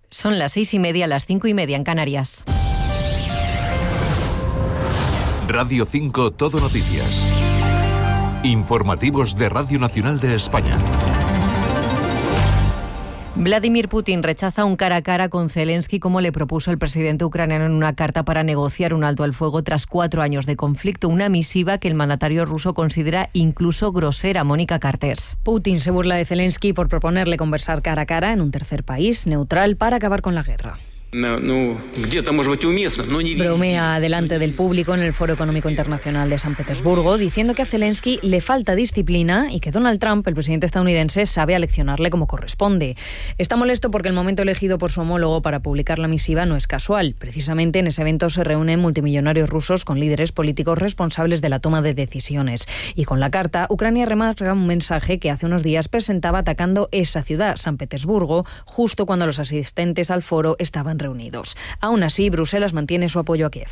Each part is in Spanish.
Son las 6:30, las 5:30 en Canarias. Radio 5 Todo Noticias. Informativos de Radio Nacional de España. Vladimir Putin rechaza un cara a cara con Zelensky como le propuso el presidente ucraniano en una carta para negociar un alto al fuego tras 4 años de conflicto, una misiva que el mandatario ruso considera incluso grosera. Mónica Cartés. Putin se burla de Zelensky por proponerle conversar cara a cara en un tercer país neutral para acabar con la guerra. Bromea delante del público en el Foro Económico Internacional de San Petersburgo, diciendo que a Zelensky le falta disciplina y que Donald Trump, el presidente estadounidense, sabe aleccionarle como corresponde. Está molesto porque el momento elegido por su homólogo para publicar la misiva no es casual. Precisamente en ese evento se reúnen multimillonarios rusos con líderes políticos responsables de la toma de decisiones. Y con la carta, Ucrania remarca un mensaje que hace unos días presentaba atacando esa ciudad, San Petersburgo, justo cuando los asistentes al foro estaban reunidos. Aún así, Bruselas mantiene su apoyo a Kiev.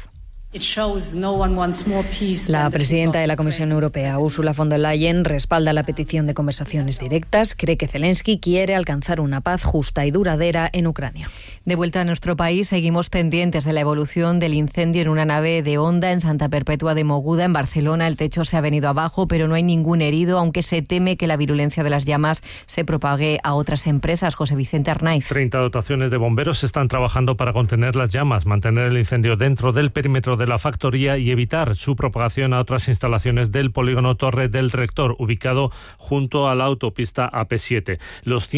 La presidenta de la Comisión Europea, Ursula von der Leyen, respalda la petición de conversaciones directas. Cree que Zelensky quiere alcanzar una paz justa y duradera en Ucrania. De vuelta a nuestro país, seguimos pendientes de la evolución del incendio en una nave de Honda en Santa Perpetua de Mogoda, en Barcelona. El techo se ha venido abajo, pero no hay ningún herido, aunque se teme que la virulencia de las llamas se propague a otras empresas. José Vicente Arnaiz. 30 dotaciones de bomberos están trabajando para contener las llamas, mantener el incendio dentro del perímetro de la factoría y evitar su propagación a otras instalaciones del polígono Torre del Rector, ubicado junto a la autopista AP7. Los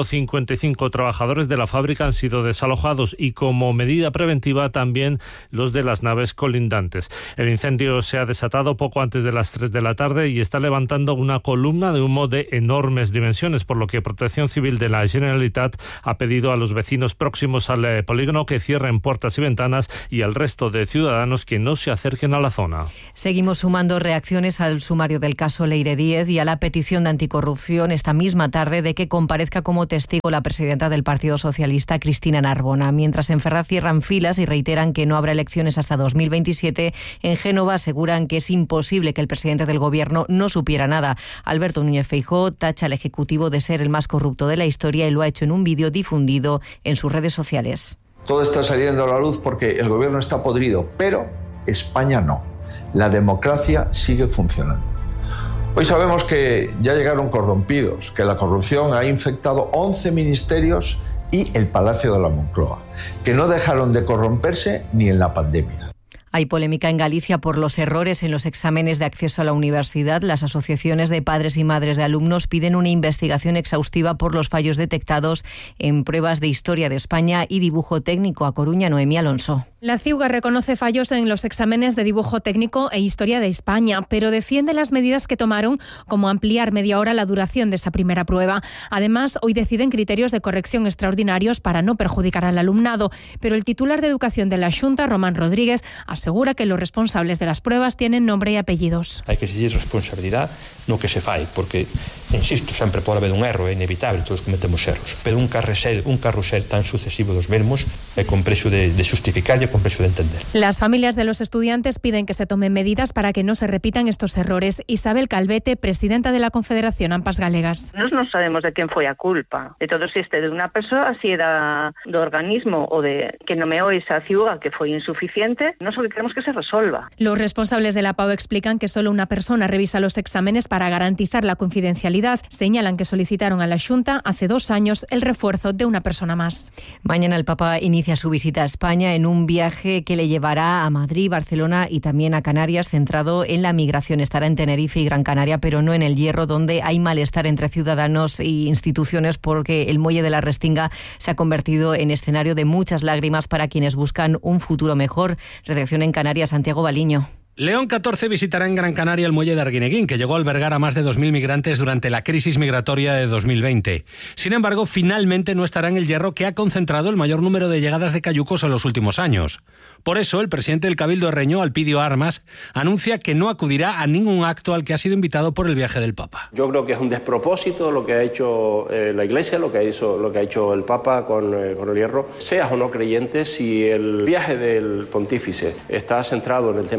155 trabajadores de la fábrica han sido desalojados y, como medida preventiva, también los de las naves colindantes. El incendio se ha desatado poco antes de las 3 de la tarde y está levantando una columna de humo de enormes dimensiones, por lo que Protección Civil de la Generalitat ha pedido a los vecinos próximos al polígono que cierren puertas y ventanas y al resto de ciudadanos que no se acerquen a la zona. Seguimos sumando reacciones al sumario del caso Leire Díez y a la petición de anticorrupción esta misma tarde de que comparezca como testigo la presidenta del Partido Socialista, Cristina Narbona. Mientras en Ferraz cierran filas y reiteran que no habrá elecciones hasta 2027, en Génova aseguran que es imposible que el presidente del Gobierno no supiera nada. Alberto Núñez Feijóo tacha al Ejecutivo de ser el más corrupto de la historia y lo ha hecho en un vídeo difundido en sus redes sociales. Todo está saliendo a la luz porque el Gobierno está podrido, pero España no. La democracia sigue funcionando. Hoy sabemos que ya llegaron corrompidos, que la corrupción ha infectado 11 ministerios y el Palacio de la Moncloa, que no dejaron de corromperse ni en la pandemia. Hay polémica en Galicia por los errores en los exámenes de acceso a la universidad. Las asociaciones de padres y madres de alumnos piden una investigación exhaustiva por los fallos detectados en pruebas de Historia de España y Dibujo Técnico. A Coruña, Noemí Alonso. La CIUGA reconoce fallos en los exámenes de Dibujo Técnico e Historia de España, pero defiende las medidas que tomaron, como ampliar media hora la duración de esa primera prueba. Además, hoy deciden criterios de corrección extraordinarios para no perjudicar al alumnado, pero el titular de Educación de la Xunta, Román Rodríguez, asegura que los responsables de las pruebas tienen nombre y apellidos. Hai que exigir responsabilidad no que se fai, porque, insisto, sempre pode haber un erro, é inevitable, todos cometemos erros, pero un carrusel tan sucesivo dos mesmos é complexo de justificar e é complexo de entender. Las familias de los estudiantes piden que se tomen medidas para que no se repitan estos errores. Isabel Calvete, presidenta de la Confederación AMPAs Galegas. Nós non sabemos de quen foi a culpa. De todo se este de unha persoa, se era do organismo ou de que nomeou esa CIUGA que foi insuficiente, non só que queremos que se resolva. Los responsables de la PAO explican que solo una persona revisa los exámenes para garantizar la confidencialidad. Señalan que solicitaron a la Xunta hace 2 años el refuerzo de una persona más. Mañana el Papa inicia su visita a España en un viaje que le llevará a Madrid, Barcelona y también a Canarias, centrado en la migración. Estará en Tenerife y Gran Canaria, pero no en El Hierro, donde hay malestar entre ciudadanos e instituciones porque el muelle de la Restinga se ha convertido en escenario de muchas lágrimas para quienes buscan un futuro mejor. Redacción en Canarias, Santiago Baliño. León XIV visitará en Gran Canaria el muelle de Arguineguín, que llegó a albergar a más de 2.000 migrantes durante la crisis migratoria de 2020. Sin embargo, finalmente no estará en El Hierro, que ha concentrado el mayor número de llegadas de cayucos en los últimos años. Por eso, el presidente del Cabildo herreño, Alpidio Armas, anuncia que no acudirá a ningún acto al que ha sido invitado por el viaje del Papa. Yo creo que es un despropósito lo que ha hecho la Iglesia, lo que ha hecho el Papa con El Hierro. Seas o no creyente, si el viaje del pontífice está centrado en el tema migratorio,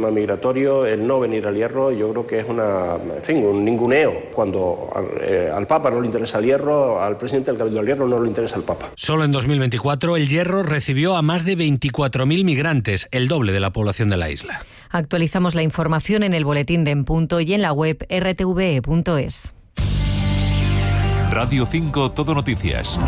contradictorio el no venir al Hierro. Yo creo que es un ninguneo. Cuando al Papa no le interesa el Hierro, al presidente del Cabildo del Hierro no le interesa el Papa. Solo en 2024 el Hierro recibió a más de 24.000 migrantes, el doble de la población de la isla. Actualizamos la información en el boletín de En Punto y en la web rtve.es. Radio 5 Todo Noticias.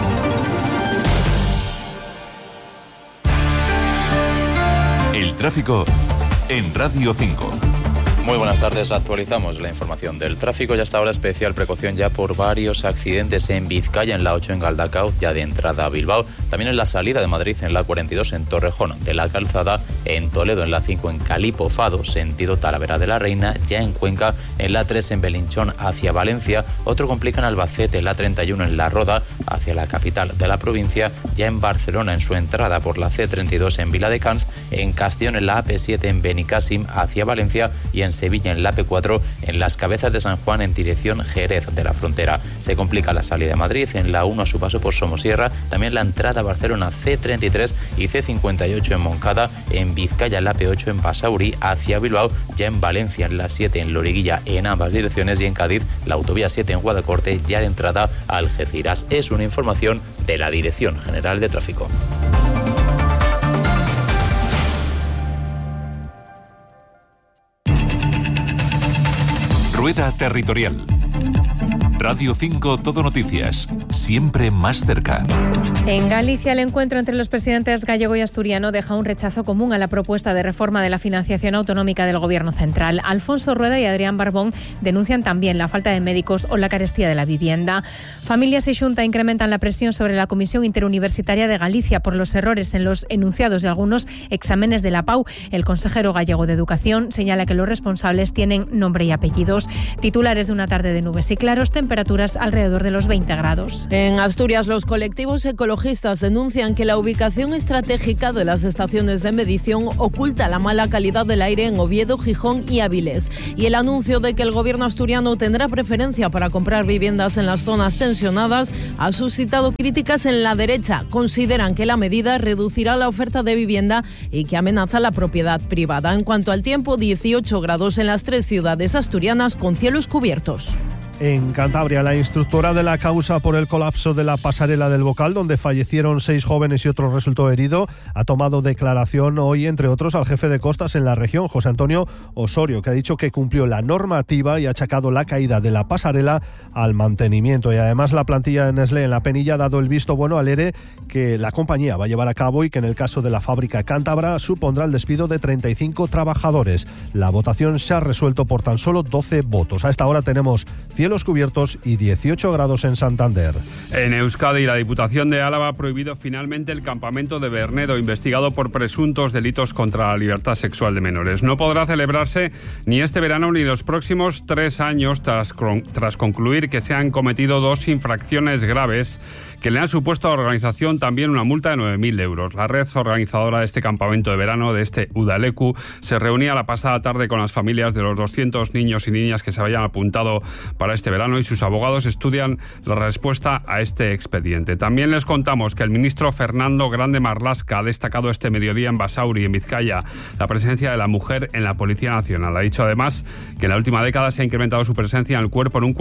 El tráfico en Radio 5. Muy buenas tardes, actualizamos la información del tráfico y hasta ahora especial precaución ya por varios accidentes en Vizcaya, en la 8 en Galdacao, ya de entrada a Bilbao, también en la salida de Madrid en la 42 en Torrejón de la Calzada, en Toledo en la 5 en Calipo Fado, sentido Talavera de la Reina, ya en Cuenca en la 3 en Belinchón hacia Valencia, otro complica en Albacete en la 31 en La Roda hacia la capital de la provincia, ya en Barcelona en su entrada por la C32 en Viladecans, en Castellón en la AP7 en Benicàssim hacia Valencia y en Sevilla en la AP4 en las Cabezas de San Juan en dirección Jerez de la Frontera. Se complica la salida de Madrid en la 1 a su paso por Somosierra, también la entrada a Barcelona C33 y C58 en Moncada, en Vizcaya en la AP8 en Basauri hacia Bilbao, ya en Valencia en la 7 en Loriguilla en ambas direcciones y en Cádiz la autovía 7 en Guadacorte ya de entrada a Algeciras. Es una información de la Dirección General de Tráfico. Rueda Territorial. Radio 5 Todo Noticias, siempre más cerca. En Galicia, el encuentro entre los presidentes gallego y asturiano deja un rechazo común a la propuesta de reforma de la financiación autonómica del Gobierno central. Alfonso Rueda y Adrián Barbón denuncian también la falta de médicos o la carestía de la vivienda. Familias y Xunta incrementan la presión sobre la Comisión Interuniversitaria de Galicia por los errores en los enunciados de algunos exámenes de la PAU. El consejero gallego de Educación señala que los responsables tienen nombre y apellidos. Titulares de una tarde de nubes y claros, temperaturas alrededor de los 20 grados. En Asturias, los colectivos ecologistas denuncian que la ubicación estratégica de las estaciones de medición oculta la mala calidad del aire en Oviedo, Gijón y Áviles. Y el anuncio de que el gobierno asturiano tendrá preferencia para comprar viviendas en las zonas tensionadas ha suscitado críticas en la derecha. Consideran que la medida reducirá la oferta de vivienda y que amenaza la propiedad privada. En cuanto al tiempo, 18 grados en las 3 ciudades asturianas con cielos cubiertos. En Cantabria, la instructora de la causa por el colapso de la pasarela del Bocal, donde fallecieron 6 jóvenes y otro resultó herido, ha tomado declaración hoy, entre otros, al jefe de costas en la región, José Antonio Osorio, que ha dicho que cumplió la normativa y ha achacado la caída de la pasarela al mantenimiento. Y además la plantilla de Nestlé en La Penilla ha dado el visto bueno al ERE que la compañía va a llevar a cabo y que en el caso de la fábrica cántabra supondrá el despido de 35 trabajadores. La votación se ha resuelto por tan solo 12 votos. A esta hora tenemos cielos cubiertos y 18 grados en Santander. En Euskadi, la Diputación de Álava ha prohibido finalmente el campamento de Bernedo, investigado por presuntos delitos contra la libertad sexual de menores. No podrá celebrarse ni este verano ni los próximos 3 años tras concluir que se han cometido 2 infracciones graves que le han supuesto a la organización también una multa de 9.000 euros. La red organizadora de este campamento de verano, de este Udaleku, se reunía la pasada tarde con las familias de los 200 niños y niñas que se habían apuntado para este verano y sus abogados estudian la respuesta a este expediente. También les contamos que el ministro Fernando Grande Marlaska ha destacado este mediodía en Basauri, en Vizcaya, la presencia de la mujer en la Policía Nacional. Ha dicho además que en la última década se ha incrementado su presencia en el cuerpo en un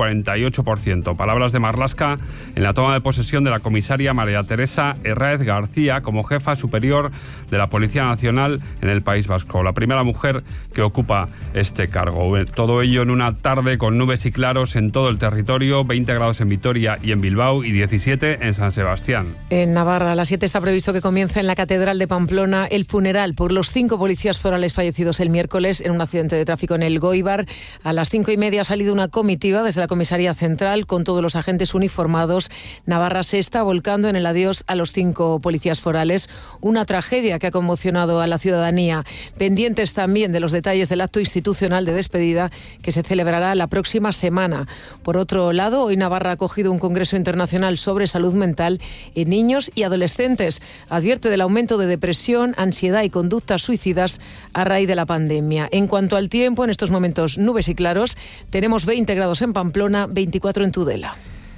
48%. Palabras de Marlaska en la toma de posesión de la comisaria María Teresa Herráez García como jefa superior de la Policía Nacional en el País Vasco, la primera mujer que ocupa este cargo. Todo ello en una tarde con nubes y claros en todo el territorio, 20 grados en Vitoria y en Bilbao y 17 en San Sebastián. En Navarra, a las 7 está previsto que comience en la Catedral de Pamplona el funeral por los 5 policías forales fallecidos el miércoles en un accidente de tráfico en el Goibar. A las 5:30 ha salido una comitiva desde la Comisaría Central con todos los agentes uniformados. Navarra se está volcando en el adiós a los 5 policías forales, una tragedia que ha conmocionado a la ciudadanía. Pendientes también de los detalles del acto institucional de despedida que se celebrará la próxima semana. Por otro lado, hoy Navarra ha acogido un congreso internacional sobre salud mental en niños y adolescentes. Advierte del aumento de depresión, ansiedad y conductas suicidas a raíz de la pandemia. En cuanto al tiempo, en estos momentos nubes y claros, tenemos 20 grados en Pamplona, 24 en Tudela.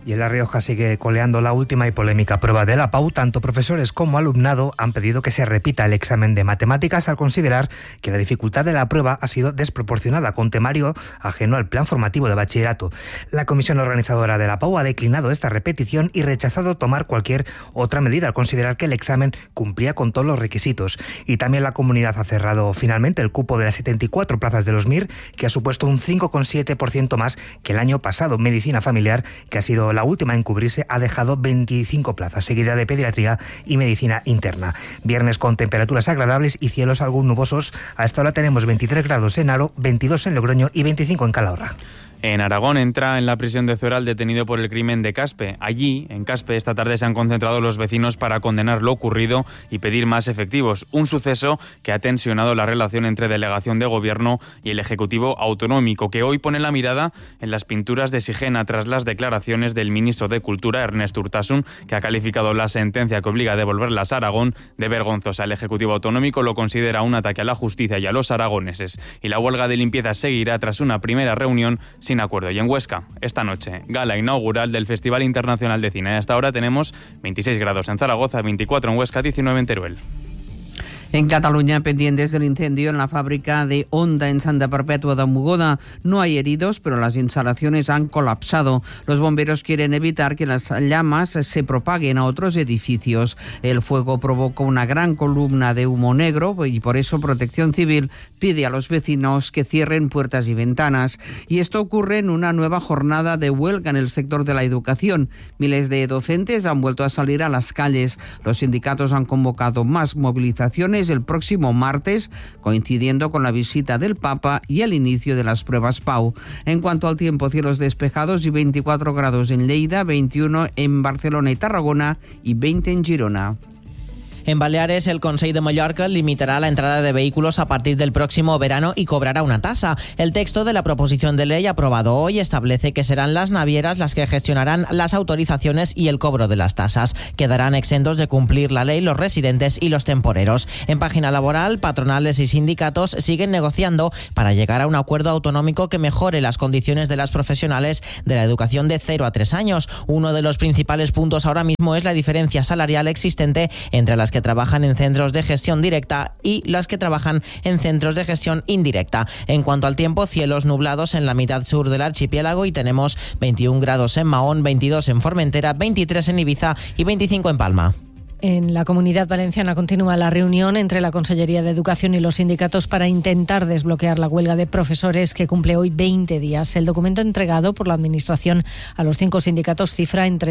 Y en La Rioja sigue coleando la última y polémica prueba de la PAU. Tanto profesores como alumnado han pedido que se repita el examen de matemáticas al considerar que la dificultad de la prueba ha sido desproporcionada, con temario ajeno al plan formativo de bachillerato. La comisión organizadora de la PAU ha declinado esta repetición y rechazado tomar cualquier otra medida al considerar que el examen cumplía con todos los requisitos. Y también la comunidad ha cerrado finalmente el cupo de las 74 plazas de los MIR, que ha supuesto un 5,7% más que el año pasado. Medicina familiar, que ha sido la última en cubrirse, ha dejado 25 plazas, seguida de pediatría y medicina interna. Viernes con temperaturas agradables y cielos algo nubosos. A esta hora tenemos 23 grados en Aro, 22 en Logroño y 25 en Calahorra. En Aragón entra en la prisión de Zuera el detenido por el crimen de Caspe. Allí, en Caspe, esta tarde se han concentrado los vecinos para condenar lo ocurrido y pedir más efectivos. Un suceso que ha tensionado la relación entre delegación de gobierno y el Ejecutivo Autonómico, que hoy pone la mirada en las pinturas de Sigena tras las declaraciones del ministro de Cultura, Ernest Urtasun, que ha calificado la sentencia que obliga a devolverlas a Aragón de vergonzosa. El Ejecutivo Autonómico lo considera un ataque a la justicia y a los aragoneses. Y la huelga de limpieza seguirá tras una primera reunión sin acuerdo. Y en Huesca, esta noche, gala inaugural del Festival Internacional de Cine. Hasta ahora tenemos 26 grados en Zaragoza, 24 en Huesca, 19 en Teruel. En Cataluña, pendientes del incendio en la fábrica de Honda en Santa Perpètua de Mogoda. No hay heridos, pero las instalaciones han colapsado. Los bomberos quieren evitar que las llamas se propaguen a otros edificios. El fuego provocó una gran columna de humo negro y por eso Protección Civil pide a los vecinos que cierren puertas y ventanas. Y esto ocurre en una nueva jornada de huelga en el sector de la educación. Miles de docentes han vuelto a salir a las calles. Los sindicatos han convocado más movilizaciones el próximo martes, coincidiendo con la visita del Papa y el inicio de las pruebas PAU. En cuanto al tiempo, cielos despejados y 24 grados en Lleida, 21 en Barcelona y Tarragona y 20 en Girona. En Baleares, el Consell de Mallorca limitará la entrada de vehículos a partir del próximo verano y cobrará una tasa. El texto de la proposición de ley aprobado hoy establece que serán las navieras las que gestionarán las autorizaciones y el cobro de las tasas. Quedarán exentos de cumplir la ley los residentes y los temporeros. En página laboral, patronales y sindicatos siguen negociando para llegar a un acuerdo autonómico que mejore las condiciones de las profesionales de la educación de 0 a 3 años. Uno de los principales puntos ahora mismo es la diferencia salarial existente entre las que trabajan en centros de gestión directa y las que trabajan en centros de gestión indirecta. En cuanto al tiempo, cielos nublados en la mitad sur del archipiélago y tenemos 21 grados en Mahón, 22 en Formentera, 23 en Ibiza y 25 en Palma. En la Comunidad Valenciana continúa la reunión entre la Consellería de Educación y los sindicatos para intentar desbloquear la huelga de profesores que cumple hoy 20 días. El documento entregado por la Administración a los 5 sindicatos cifra en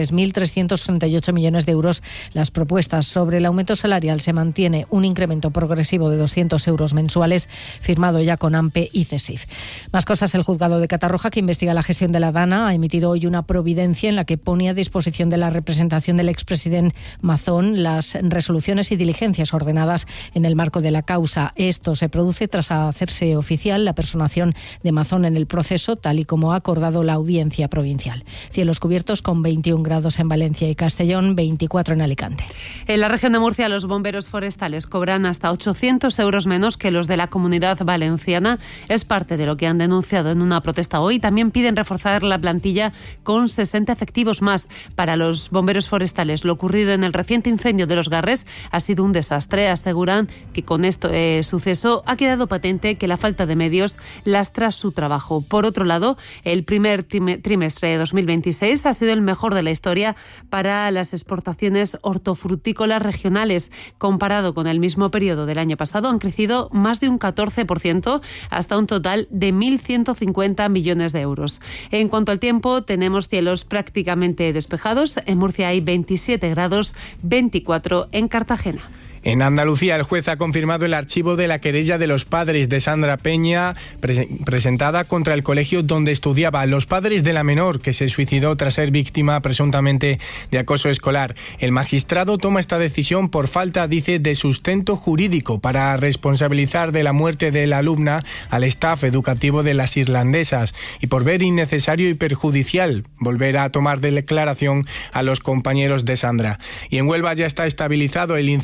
3.338 millones de euros las propuestas. Sobre el aumento salarial se mantiene un incremento progresivo de 200 euros mensuales, firmado ya con AMPE y CESIF. Más cosas, el juzgado de Catarroja, que investiga la gestión de la Dana, ha emitido hoy una providencia en la que pone a disposición de la representación del expresidente Mazón las resoluciones y diligencias ordenadas en el marco de la causa. Esto se produce tras hacerse oficial la personación de Mazón en el proceso, tal y como ha acordado la Audiencia Provincial. Cielos cubiertos con 21 grados en Valencia y Castellón, 24 en Alicante. En la región de Murcia, los bomberos forestales cobran hasta 800 euros menos que los de la Comunidad Valenciana. Es parte de lo que han denunciado en una protesta hoy. También piden reforzar la plantilla con 60 efectivos más. Para los bomberos forestales, lo ocurrido en el reciente incendio de Los Garres ha sido un desastre. Aseguran que con este suceso ha quedado patente que la falta de medios lastra su trabajo. Por otro lado, el primer trimestre de 2026 ha sido el mejor de la historia para las exportaciones hortofrutícolas regionales. Comparado con el mismo periodo del año pasado, han crecido más de un 14%, hasta un total de 1.150 millones de euros. En cuanto al tiempo, tenemos cielos prácticamente despejados. En Murcia hay 27 grados, 24 en Cartagena. En Andalucía, el juez ha confirmado el archivo de la querella de los padres de Sandra Peña presentada contra el colegio donde estudiaba. Los padres de la menor, que se suicidó tras ser víctima presuntamente de acoso escolar. El magistrado toma esta decisión por falta, dice, de sustento jurídico para responsabilizar de la muerte de la alumna al staff educativo de las irlandesas y por ver innecesario y perjudicial volver a tomar declaración a los compañeros de Sandra. Y en Huelva ya está estabilizado el incendio en el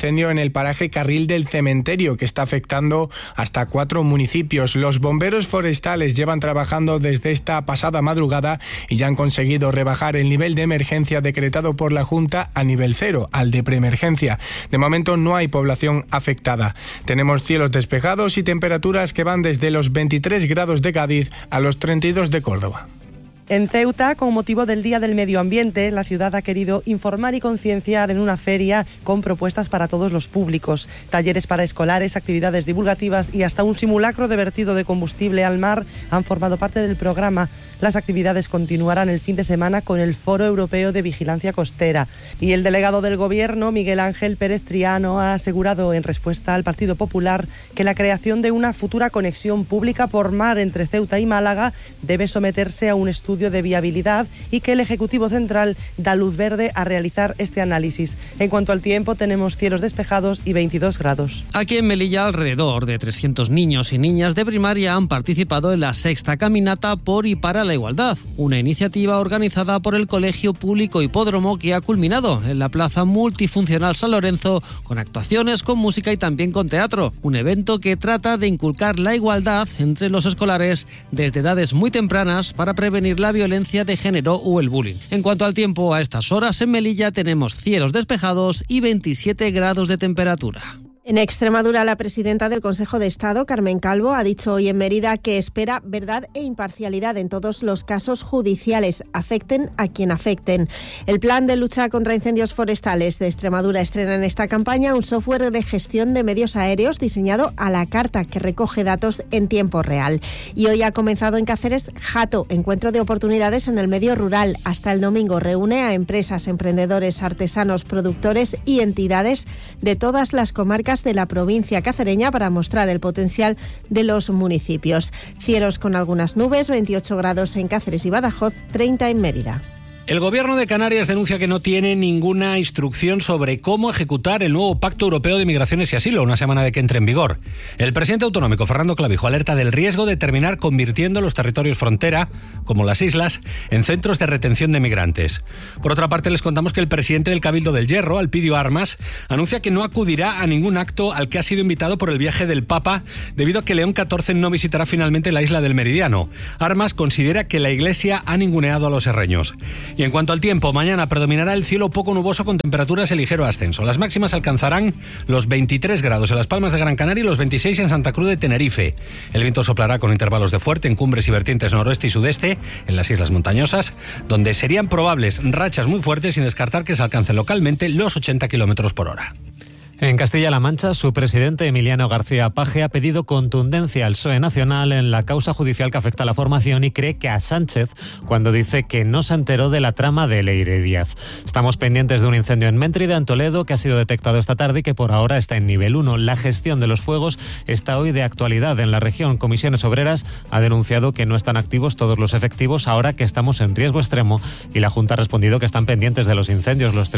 el paraje Carril del Cementerio, que está afectando hasta 4 municipios. Los bomberos forestales llevan trabajando desde esta pasada madrugada y ya han conseguido rebajar el nivel de emergencia decretado por la Junta a nivel 0, al de preemergencia. De momento no hay población afectada. Tenemos cielos despejados y temperaturas que van desde los 23 grados de Cádiz a los 32 de Córdoba. En Ceuta, con motivo del Día del Medio Ambiente, la ciudad ha querido informar y concienciar en una feria con propuestas para todos los públicos. Talleres para escolares, actividades divulgativas y hasta un simulacro de vertido de combustible al mar han formado parte del programa. Las actividades continuarán el fin de semana con el Foro Europeo de Vigilancia Costera. Y el delegado del Gobierno, Miguel Ángel Pérez Triano, ha asegurado en respuesta al Partido Popular que la creación de una futura conexión pública por mar entre Ceuta y Málaga debe someterse a un estudio de viabilidad y que el Ejecutivo Central da luz verde a realizar este análisis. En cuanto al tiempo, tenemos cielos despejados y 22 grados. Aquí en Melilla, alrededor de 300 niños y niñas de primaria han participado en la 6ª Caminata por y para la Igualdad, una iniciativa organizada por el Colegio Público Hipódromo que ha culminado en la Plaza Multifuncional San Lorenzo con actuaciones, con música y también con teatro. Un evento que trata de inculcar la igualdad entre los escolares desde edades muy tempranas para prevenir la violencia de género o el bullying. En cuanto al tiempo, a estas horas en Melilla tenemos cielos despejados y 27 grados de temperatura. En Extremadura, la presidenta del Consejo de Estado, Carmen Calvo, ha dicho hoy en Mérida que espera verdad e imparcialidad en todos los casos judiciales, afecten a quien afecten. El plan de lucha contra incendios forestales de Extremadura estrena en esta campaña un software de gestión de medios aéreos diseñado a la carta que recoge datos en tiempo real. Y hoy ha comenzado en Cáceres Jato, encuentro de oportunidades en el medio rural. Hasta el domingo reúne a empresas, emprendedores, artesanos, productores y entidades de todas las comarcas de la provincia cacereña para mostrar el potencial de los municipios. Cielos con algunas nubes, 28 grados en Cáceres y Badajoz, 30 en Mérida. El Gobierno de Canarias denuncia que no tiene ninguna instrucción sobre cómo ejecutar el nuevo Pacto Europeo de Migraciones y Asilo, una semana de que entre en vigor. El presidente autonómico, Fernando Clavijo, alerta del riesgo de terminar convirtiendo los territorios frontera, como las islas, en centros de retención de migrantes. Por otra parte, les contamos que el presidente del Cabildo del Hierro, Alpidio Armas, anuncia que no acudirá a ningún acto al que ha sido invitado por el viaje del Papa, debido a que León XIV no visitará finalmente la isla del Meridiano. Armas considera que la Iglesia ha ninguneado a los herreños. Y en cuanto al tiempo, mañana predominará el cielo poco nuboso con temperaturas en ligero ascenso. Las máximas alcanzarán los 23 grados en Las Palmas de Gran Canaria y los 26 en Santa Cruz de Tenerife. El viento soplará con intervalos de fuerte en cumbres y vertientes noroeste y sudeste, en las islas montañosas, donde serían probables rachas muy fuertes sin descartar que se alcancen localmente los 80 km por hora. En Castilla-La Mancha, su presidente Emiliano García Paje ha pedido contundencia al PSOE nacional en la causa judicial que afecta a la formación y cree que a Sánchez cuando dice que no se enteró de la trama de Leire Díaz. Estamos pendientes de un incendio en Méntrida, en Toledo, que ha sido detectado esta tarde y que por ahora está en nivel 1. La gestión de los fuegos está hoy de actualidad en la región. Comisiones Obreras ha denunciado que no están activos todos los efectivos ahora que estamos en riesgo extremo y la Junta ha respondido que están pendientes de los incendios los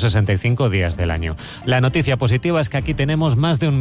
365 días del año. La noticia positiva es que aquí tenemos más de un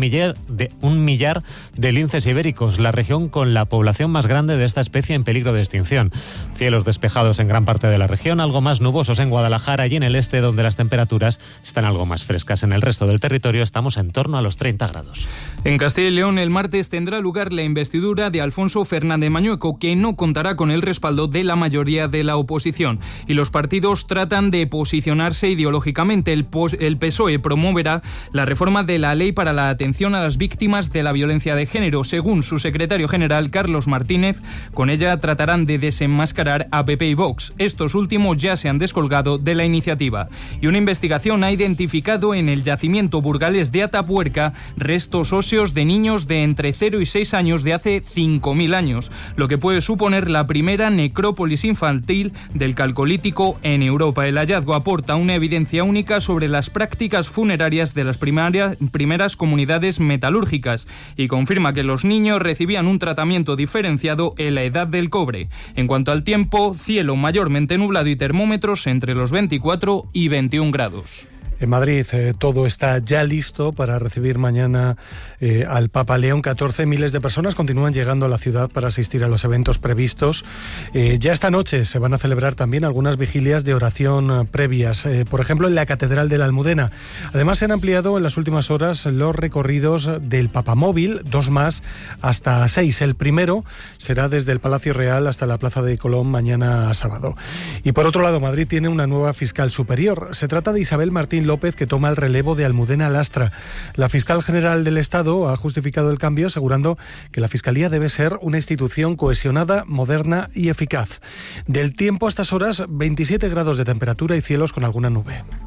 millar de linces ibéricos, la región con la población más grande de esta especie en peligro de extinción. Cielos despejados en gran parte de la región, algo más nubosos en Guadalajara y en el este, donde las temperaturas están algo más frescas. En el resto del territorio estamos en torno a los 30 grados. En Castilla y León, el martes tendrá lugar la investidura de Alfonso Fernández Mañueco, que no contará con el respaldo de la mayoría de la oposición. Y los partidos tratan de posicionarse ideológicamente. El PSOE promoverá la reforma de la ley para la atención a las víctimas de la violencia de género. Según su secretario general, Carlos Martínez, con ella tratarán de desenmascarar a PP y Vox. Estos últimos ya se han descolgado de la iniciativa. Y una investigación ha identificado en el yacimiento burgalés de Atapuerca restos óseos de niños de entre 0 y 6 años de hace 5.000 años, lo que puede suponer la primera necrópolis infantil del Calcolítico en Europa. El hallazgo aporta una evidencia única sobre las prácticas funerarias de las primeras comunidades metalúrgicas y confirma que los niños recibían un tratamiento diferenciado en la edad del cobre. En cuanto al tiempo, cielo mayormente nublado y termómetros entre los 24 y 21 grados. En Madrid todo está ya listo para recibir mañana al Papa León XIV. Miles de personas continúan llegando a la ciudad para asistir a los eventos previstos. Ya esta noche se van a celebrar también algunas vigilias de oración previas, por ejemplo en la Catedral de la Almudena. Además se han ampliado en las últimas horas los recorridos del Papamóvil, 2 más hasta 6. El primero será desde el Palacio Real hasta la Plaza de Colón mañana sábado. Y por otro lado, Madrid tiene una nueva fiscal superior. Se trata de Isabel Martín López, que toma el relevo de Almudena Lastra. La fiscal general del Estado ha justificado el cambio asegurando que la Fiscalía debe ser una institución cohesionada, moderna y eficaz. Del tiempo a estas horas, 27 grados de temperatura y cielos con alguna nube.